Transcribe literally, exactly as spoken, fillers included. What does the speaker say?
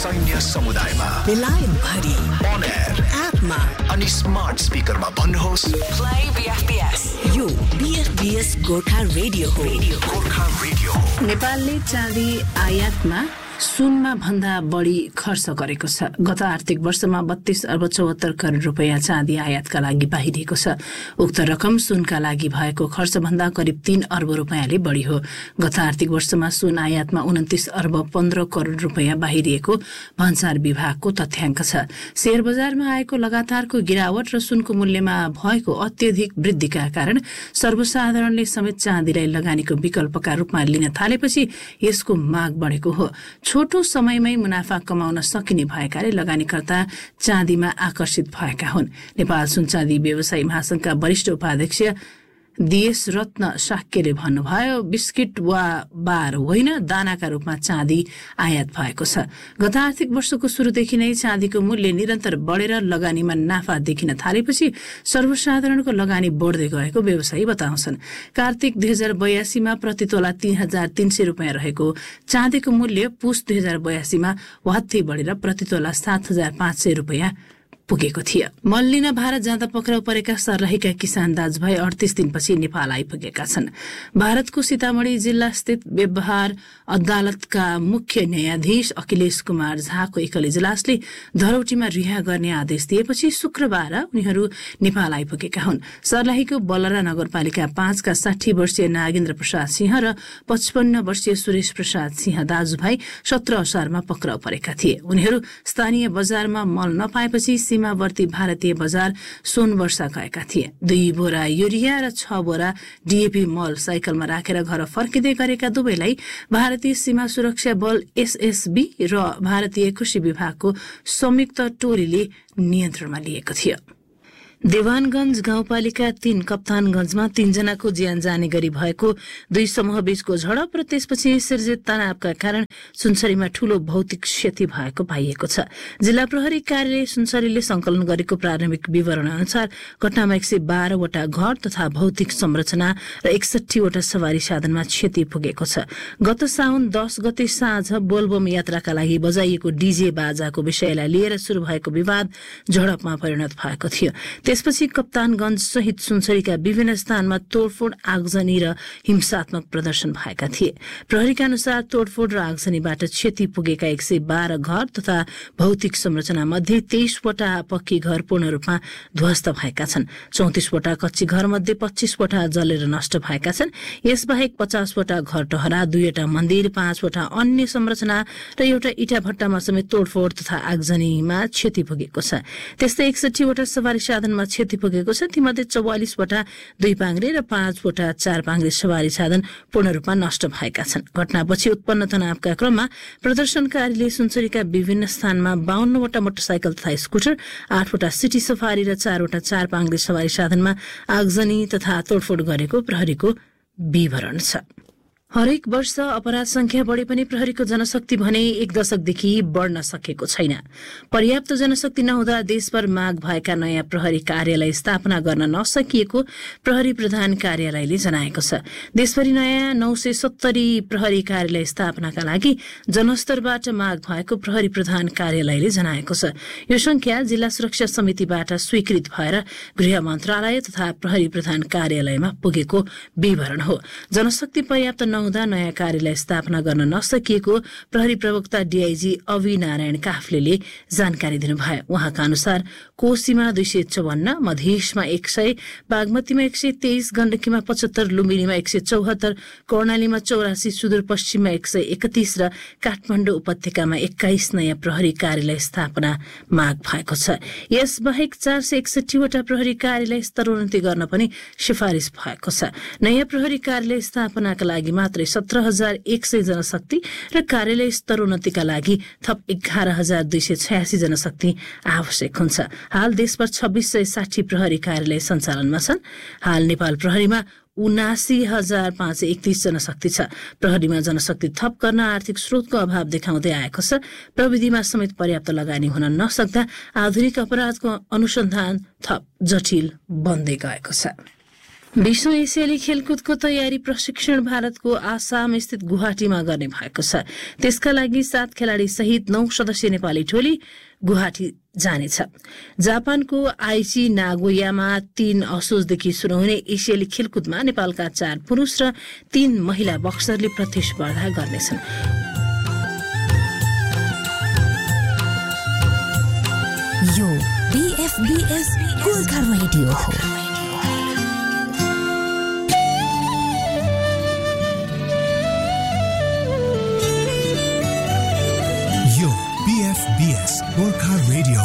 सैन्य समुदायमा बेलायत भरि on air एपमा अनि स्मार्ट स्पिकरमा भन्नुहोस् प्ले बीएफपीएस। यो बीएफपीएस गोर्खा रेडियो हो। गोर्खा रेडियो। नेपालले चाँदी आयातमा सुनमा भन्दा बढी खर्च गरेको छ। गत आर्थिक वर्षमा बत्तीस अर्ब चौहत्तर करोड रुपियाँ चाँदी आयातका लागि बाहिरिएको छ। उक्त रकम सुनका लागि भएको खर्च भन्दा करिब तीन अर्ब रुपियाँले बढी हो। गत आर्थिक वर्षमा सुन आयातमा उन्तिस अर्ब पन्ध्र करोड रुपियाँ बाहिरिएको भन्सार विभागको तथ्याङ्क छ। शेयर बजारमा आएको लगातारको गिरावट र सुनको मूल्यमा भएको अत्यधिक वृद्धिका कारण सर्वसाधारणले समेत चाँदीलाई लगानीको विकल्पका रूपमा लिन थालेपछि यसको माग बढेको हो। छोटो समयमै मुनाफा कमाउन सकिने भएकाले लगानीकर्ता चाँदीमा आकर्षित भएका हुन्। नेपाल सुन चाँदी व्यवसायी महासंघका वरिष्ठ उपाध्यक्ष देश रत्न शाक्यले भन्नुभयो, बिस्किट वा बार होइन, दानाका रूपमा चाँदी आयात भएको छ। गत आर्थिक वर्षको सुरुदेखि नै चाँदीको मूल्य निरन्तर बढेर लगानीमा नाफा देखिन थालेपछि सर्वसाधारणको लगानी बढ्दै गएको व्यवसायी बताउँछन्। कार्तिक दुई हजार बयासीमा प्रति तोला तीन हजार तीन सय रुपियाँ रहेको चाँदीको मूल्य पुस दुई हजार बयासीमा वात्तै बढेर प्रति तोला सात हजार पाँच सय रुपियाँ पुगेको थियो। मल्लिन भारत जाँदा पक्राउ परेका सर्लाहीका किसान दाजुभाइ अडतीस दिनपछि नेपाल आइपुगेका छन्। भारतको सीतामढ़ी जिल्ला स्थित व्यवहार अदालतका मुख्य न्यायाधीश अखिलेश कुमार झाको एकल इजलासले धरौटीमा रिहा गर्ने आदेश दिएपछि शुक्रबार उनीहरू नेपाल आइपुगेका हुन्। सर्लाहीको बलरा नगरपालिका पाँचका साठी वर्षीय नागेन्द्र प्रसाद सिंह र पचपन्न वर्षीय सुरेश प्रसाद सिंह दाजुभाइ सत्र असारमा पक्राउ परेका थिए। उनीहरू स्थानीय बजारमा मल नपाएपछि सीमावर्ती भारतीय बजार सोनवर्षा गएका थिए। दुई बोरा युरिया र छ बोरा डीएपी मल साइकलमा राखेर घर फर्किँदै गरेका दुवैलाई भारतीय सीमा सुरक्षा बल एसएसबी र भारतीय कृषि विभागको संयुक्त टोलीले नियन्त्रणमा लिएको थियो। देवानगंज गाउँपालिका तीन कप्तानगंजमा तीनजनाको ज्यान जाने गरी भएको दुई समूह बीचको झडप र त्यसपछि सिर्जित तनावका कारण सुनसरीमा ठूलो भौतिक क्षति भएको पाइएको छ। जिल्ला प्रहरी कार्यालय सुनसरीले संकलन गरेको प्रारम्भिक विवरण अनुसार घटनामा एक सय बाह्रवटा घर तथा भौतिक संरचना र एकसठीवटा सवारी साधनमा क्षति पुगेको छ। गत साउन दस गते साँझ बोलबम यात्राका लागि बजाइएको डीजे बाजाको विषयलाई लिएर शुरू भएको विवाद झडपमा परिणत भएको थियो। त्यसपछि कप्तानगंज सहित सुनसरीका विभिन्न स्थानमा तोडफोड, आगजनी र हिंसात्मक प्रदर्शन भएका थिए। प्रहरीका अनुसार तोडफोड र आगजनीबाट क्षति पुगेका एक सय बाह्र घर तथा भौतिक संरचना मध्ये तेइसवटा पक्की घर पूर्ण रूपमा ध्वस्त भएका छन्। चौतिसवटा कच्ची घर मध्ये पच्चीसवटा जलेर नष्ट भएका छन्। यसबाहेक पचासवटा घर टहरा, दुईवटा मन्दिर, पाँचवटा अन्य संरचना र एउटा इटा भट्टामा समेत तोडफोड तथा आगजनीमा क्षति पुगेको छ। त्यस्तै एकसठीवटा सवारी साधनमा क्षति पुगेको छ। तीमध्ये चौवालिसवटा दुई पाङ्ग्रे र पाँचवटा चार पाङ्ग्रे सवारी साधन पूर्ण रूपमा नष्ट भएका छन्। घटनापछि उत्पन्न तनावका क्रममा प्रदर्शनकारीले सुनसरीका विभिन्न स्थानमा बाहन्नवटा मोटरसाइकल तथा स्कुटर, आठवटा सिटी सफारी र चारवटा चार पाङ्ग्रे सवारी साधनमा आगजनी तथा तोडफोड गरेको प्रहरीको विवरण छ। हरेक वर्ष अपराध संख्या बढे पनि प्रहरीको जनशक्ति भने एक दशकदेखि बढ्न सकेको छैन। पर्याप्त जनशक्ति नहुँदा देशभर माग भएका नयाँ प्रहरी कार्यालय स्थापना गर्न नसकिएको प्रहरी प्रधान कार्यालयले जनाएको छ। देशभरि नयाँ नौ सय सत्तरी प्रहरी कार्यालय स्थापनाका लागि जनस्तरबाट माग भएको प्रहरी प्रधान कार्यालयले जनाएको छ। यो संख्या जिल्ला सुरक्षा समितिबाट स्वीकृत भएर गृह मन्त्रालय तथा प्रहरी प्रधान कार्यालयमा पुगेको विवरण हो। जनशक्ति पर्याप्त हुँदा नयाँ कार्यालय स्थापना गर्न नसकिएको प्रहरी प्रवक्ता डीआईजी अवि नारायण काफ्लेले जानकारी दिनुभयो। उहाँका अनुसार कोशीमा दुई सय चौवन्न, मधेसमा एक सय, बागमतीमा एक सय तेइस, गण्डकीमा पचहत्तर, लुम्बिनीमा एक सय चौहत्तर, कर्णालीमा चौरासी, सुदूरपश्चिममा एक सय एकतीस र काठमाडौँ उपत्यकामा एक्काइस नयाँ प्रहरी कार्यालय स्थापना माग भएको छ। यसबाहेक चार सय एकसठीवटा प्रहरी कार्यालय स्तरोन्नति गर्न पनि सिफारिस भएको छ। नयाँ प्रहरी कार्यालय स्थापनाका लागि मात्रै सत्र हजार एक सय जनशक्ति र कार्यालय स्तरोन्नतिका लागि थप एघार हजार दुई सय छयासी जनशक्ति आवश्यक हुन्छ। हाल देशभर छब्बीस सय साठी प्रहरी कार्यालय सञ्चालनमा छन्। हाल नेपाल प्रहरीमा उनासी हजार पाँच सय एकतीस जनशक्ति छ। प्रहरीमा जनशक्ति थप गर्न आर्थिक स्रोतको अभाव देखाउँदै आएको छ। प्रविधिमा समेत पर्याप्त लगानी हुन नसक्दा आधुनिक अपराधको अनुसन्धान थप जटिल बन्दै गएको छ। विश्व एसियाली खेलकुदको तयारी प्रशिक्षण भारतको आसाम स्थित गुवाहाटीमा गर्ने भएको छ। त्यसका लागि सात खेलाडी सहित नौ सदस्यीय नेपाली टोली गुवाहाटी जानेछ। जापानको आइची नागोयामा तीन असोजदेखि शुरू हुने एसियाली खेलकुदमा नेपालका चार पुरूष र तीन महिला बक्सरले प्रतिस्पर्धा गर्नेछन्। यो बीएफबीएस गोर्खा रेडियो हो।